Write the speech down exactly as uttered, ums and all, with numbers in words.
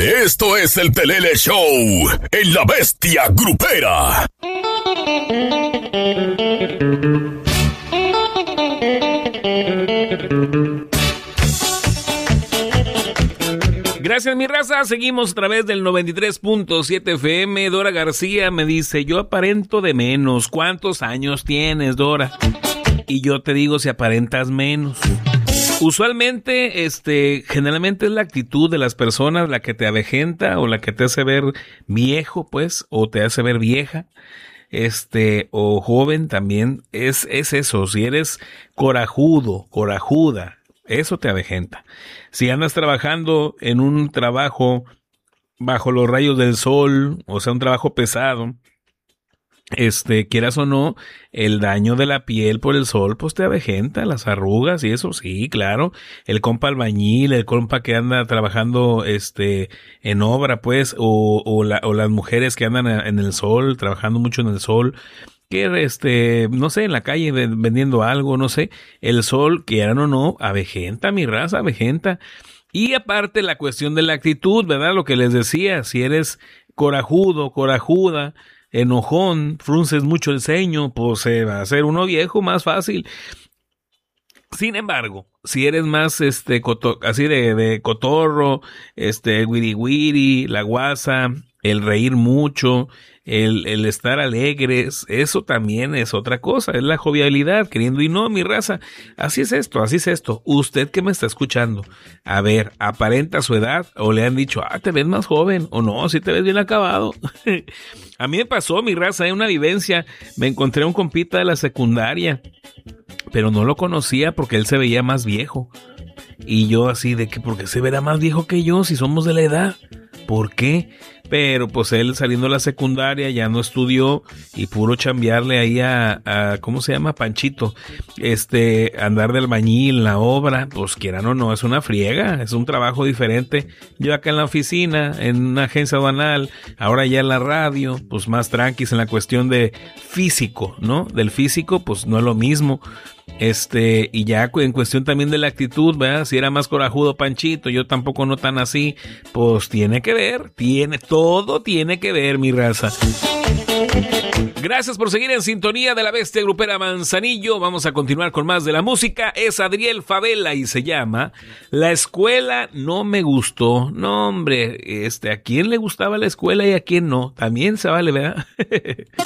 Esto es el Pelele Show en La Bestia Grupera. Gracias, mi raza. Seguimos a través del noventa y tres punto siete F M. Dora García me dice, yo aparento de menos. ¿Cuántos años tienes, Dora? Y yo te digo si aparentas menos. Usualmente, este, generalmente es la actitud de las personas la que te avejenta o la que te hace ver viejo, pues, o te hace ver vieja, este, o joven también. Es, es eso. Si eres corajudo, corajuda, eso te avejenta. Si andas trabajando en un trabajo bajo los rayos del sol, o sea, un trabajo pesado, este, quieras o no, el daño de la piel por el sol, pues te avejenta, las arrugas y eso, sí, claro. El compa albañil, el compa que anda trabajando, este, en obra, pues, o, o, la, o las mujeres que andan en el sol, trabajando mucho en el sol, que este, no sé, en la calle vendiendo algo, no sé, el sol, quieran o no, avejenta, mi raza, avejenta. Y aparte la cuestión de la actitud, ¿verdad? Lo que les decía, si eres corajudo, corajuda, enojón, frunces mucho el ceño, pues se va a hacer uno viejo más fácil. Sin embargo, si eres más este coto, así de, de cotorro, este wiri wiri, la guasa, el reír mucho, el, el estar alegres, eso también es otra cosa, es la jovialidad, queriendo y no, mi raza. Así es esto, así es esto. Usted que me está escuchando, a ver, ¿aparenta su edad? ¿O le han dicho, ah, te ves más joven? ¿O no, si te ves bien acabado? A mí me pasó, mi raza, en una vivencia, me encontré a un compita de la secundaria, pero no lo conocía porque él se veía más viejo. Y yo así de que, ¿por qué se verá más viejo que yo si somos de la edad? ¿Por qué? Pero pues él saliendo de la secundaria ya no estudió y puro chambearle ahí a, a ¿cómo se llama? Panchito. Este, andar de albañil en la obra, pues quieran o no, es una friega, es un trabajo diferente. Yo acá en la oficina, en una agencia aduanal, ahora ya en la radio, pues más tranquis en la cuestión de físico, ¿no? Del físico, pues no es lo mismo. Este, y ya en cuestión también de la actitud, ¿verdad? Si era más corajudo Panchito, yo tampoco no tan así, pues tiene que ver, tiene, todo tiene que ver, mi raza. Gracias por seguir en sintonía de La Bestia Grupera Manzanillo. Vamos a continuar con más de la música. Es Adriel Favela y se llama La Escuela No Me Gustó. No, hombre, este, ¿a quién le gustaba la escuela y a quién no? También se vale, ¿verdad?